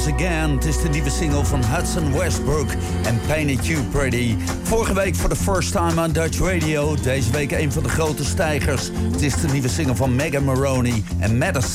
Again. Het is de nieuwe single van Hudson Westbrook en Painted You Pretty. Vorige week voor the first time on Dutch Radio. Deze week een van de grote stijgers. Het is de nieuwe single van Megan Moroney en Madison.